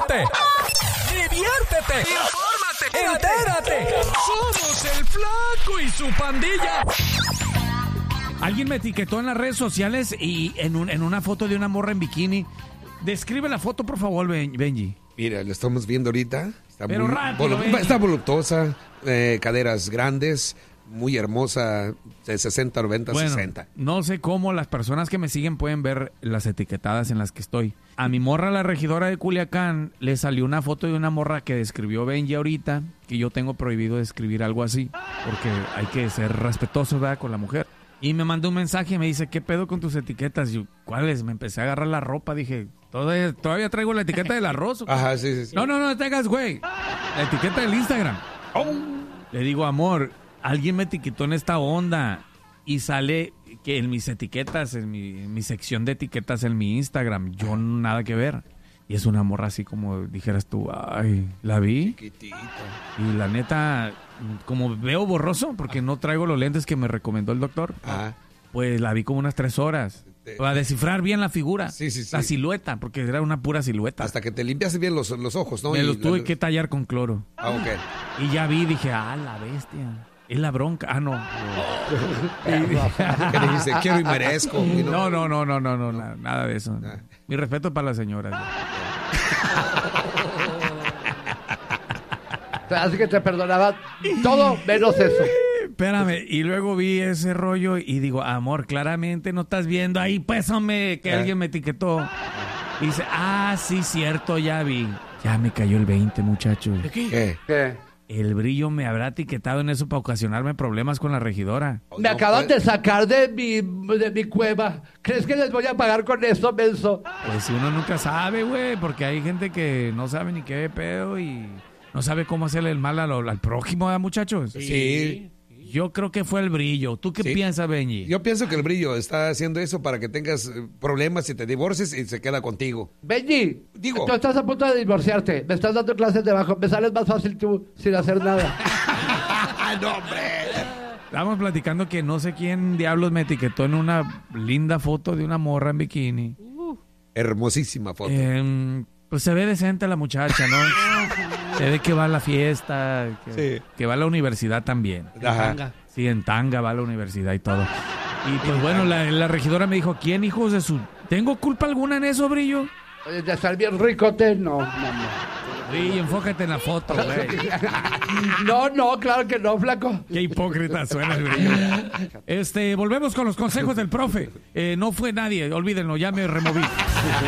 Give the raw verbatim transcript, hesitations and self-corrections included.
ríete, diviértete, infórmate, entérate. Somos el Flaco y su pandilla. Alguien me etiquetó en las redes sociales y en, un, en una foto de una morra en bikini. Describe la foto, por favor, Ben- Benji. Mira, lo estamos viendo ahorita. Está, Pero muy, rápido, volu- Benji. está voluptuosa, eh, caderas grandes, muy hermosa, de sesenta, noventa, Bueno, sesenta. no sé cómo las personas que me siguen pueden ver las etiquetadas en las que estoy. A mi morra, la regidora de Culiacán, le salió una foto de una morra que describió Benji ahorita, que yo tengo prohibido describir algo así, porque hay que ser respetuoso, ¿verdad?, con la mujer. Y me mandó un mensaje y me dice, ¿qué pedo con tus etiquetas? Y yo, ¿cuáles? Me empecé a agarrar la ropa, dije, ¿todavía, todavía traigo la etiqueta del arroz? ¿O qué? Ajá, sí, sí, sí. No, no, no te hagas, güey. La etiqueta del Instagram. Le digo, amor, alguien me etiquetó en esta onda y sale que en mis etiquetas, en mi, en mi sección de etiquetas en mi Instagram, yo nada que ver. Y es una morra así como dijeras tú, ay, ¿la vi? Chiquitita. Y la neta, como veo borroso, porque no traigo los lentes que me recomendó el doctor, Ajá. pues la vi como unas tres horas. Para descifrar bien la figura, Sí, sí, sí. la silueta, porque era una pura silueta. Hasta que te limpias bien los, los ojos, ¿no? Me Y los tuve la- que tallar con cloro. Ah, ok. Y ya vi, dije, ah, la bestia. Es la bronca. Ah, no. ¿Qué dijiste? Quiero y merezco. Y No, no, no, no, no, no, na- nada de eso. Ah. Mi respeto para las señoras. Así que te perdonaba todo menos eso. Espérame, y luego vi ese rollo y digo, amor, claramente no estás viendo ahí, pésame, que Ah. alguien me etiquetó. Y dice, ah, sí, cierto, ya vi. Ya me cayó el veinte, muchachos. ¿Qué? ¿Qué? El brillo me habrá etiquetado en eso para ocasionarme problemas con la regidora. Me acaban de sacar de mi, de mi cueva. ¿Crees que les voy a pagar con esto, menso? Pues si uno nunca sabe, güey, porque hay gente que no sabe ni qué pedo y no sabe cómo hacerle el mal a lo- al prójimo, ¿verdad, muchachos? Sí. Yo creo que fue el brillo. ¿Tú qué Sí. piensas, Benji? Yo pienso que el brillo está haciendo eso para que tengas eh, problemas y te divorcies y se queda contigo. Benji, Digo. tú estás a punto de divorciarte. Me estás dando clases de bajo. Me sales más fácil tú sin hacer nada. ¡No, hombre! Estábamos platicando que no sé quién diablos me etiquetó en una linda foto de una morra en bikini. Hermosísima foto. Eh, pues se ve decente la muchacha, ¿no? Se ve que va a la fiesta, que, Sí. que va a la universidad también. Ajá. Sí, en tanga va a la universidad y todo. Y pues bueno, la, la regidora me dijo, ¿quién, hijos de su...? ¿Tengo culpa alguna en eso, Brillo? Oye, de estar bien ricote, no, no, no. Brillo, enfócate en la foto, güey. No, no, claro que no, flaco. Qué hipócrita suena el Brillo. Este, volvemos con los consejos del profe. Eh, no fue nadie, olvídenlo, ya me removí.